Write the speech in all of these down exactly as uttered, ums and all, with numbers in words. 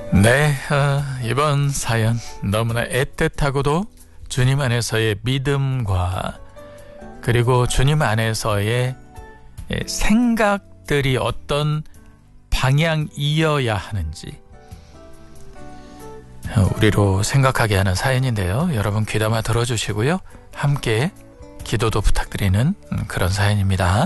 네, 어, 이번 사연 너무나 애틋하고도 주님 안에서의 믿음과 그리고 주님 안에서의 생각들이 어떤 방향이어야 하는지 우리로 생각하게 하는 사연인데요. 여러분 귀담아 들어주시고요. 함께 기도도 부탁드리는 그런 사연입니다.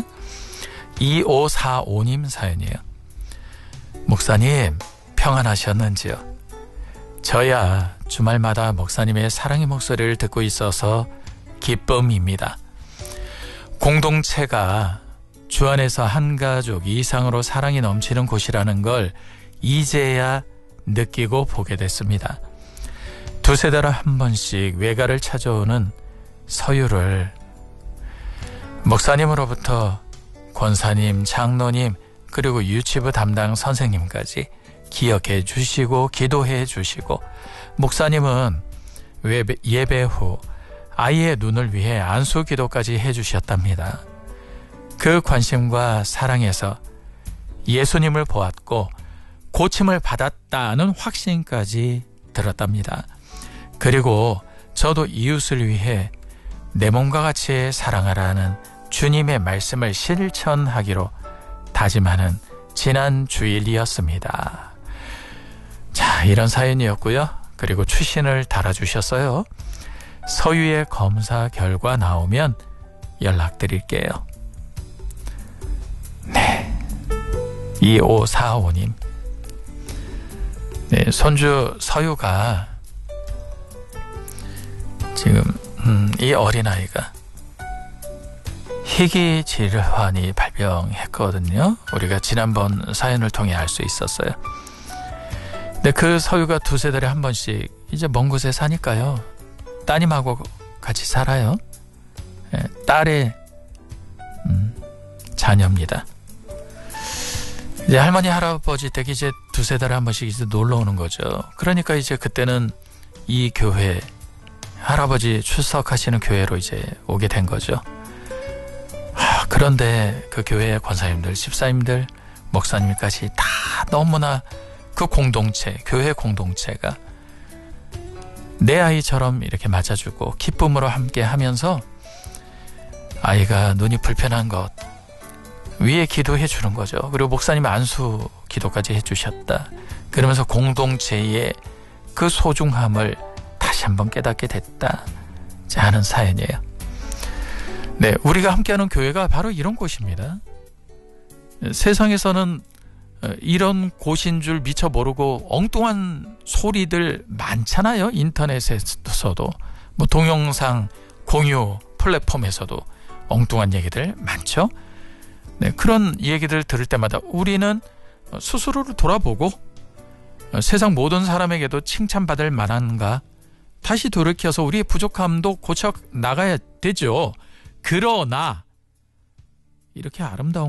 이오사오 님 사연이에요. 목사님, 평안하셨는지요? 저야 주말마다 목사님의 사랑의 목소리를 듣고 있어서 기쁨입니다. 공동체가 주 안에서 한 가족 이상으로 사랑이 넘치는 곳이라는 걸 이제야 느끼고 보게 됐습니다. 두세 달에 한 번씩 외가를 찾아오는 서유를 목사님으로부터 권사님, 장로님, 그리고 유치부 담당 선생님까지 기억해 주시고 기도해 주시고, 목사님은 예배 후 아이의 눈을 위해 안수 기도까지 해 주셨답니다. 그 관심과 사랑에서 예수님을 보았고 고침을 받았다는 확신까지 들었답니다. 그리고 저도 이웃을 위해 내 몸과 같이 사랑하라는 주님의 말씀을 실천하기로 다짐하는 지난 주일이었습니다. 자, 이런 사연이었고요. 그리고 추신을 달아주셨어요. 서유의 검사 결과 나오면 연락드릴게요. 네, 이오사오 님. 네, 손주 서유가 지금 음, 이 어린아이가 희귀 질환이 발병했거든요. 우리가 지난번 사연을 통해 알 수 있었어요. 근데 그 서유가 두세 달에 한 번씩 이제 먼 곳에 사니까요. 따님하고 같이 살아요. 네, 딸의 음, 자녀입니다. 이제 할머니 할아버지 댁 이제 두세 달에 한 번씩 이제 놀러 오는 거죠. 그러니까 이제 그때는 이 교회 할아버지 출석하시는 교회로 이제 오게 된 거죠. 하, 그런데 그 교회의 권사님들, 집사님들, 목사님까지 다 너무나 그 공동체, 교회 공동체가 내 아이처럼 이렇게 맞아주고 기쁨으로 함께 하면서 아이가 눈이 불편한 것 위에 기도해 주는 거죠. 그리고 목사님 안수 기도까지 해주셨다. 그러면서 공동체의 그 소중함을 다시 한번 깨닫게 됐다 하는 사연이에요. 네, 우리가 함께하는 교회가 바로 이런 곳입니다. 세상에서는 이런 곳인 줄 미처 모르고 엉뚱한 소리들 많잖아요. 인터넷에서도 뭐 동영상 공유 플랫폼에서도 엉뚱한 얘기들 많죠. 네, 그런 얘기들 들을 때마다 우리는 스스로를 돌아보고 세상 모든 사람에게도 칭찬받을 만한가 다시 돌이켜서 우리의 부족함도 고쳐 나가야 되죠. 그러나 이렇게 아름다운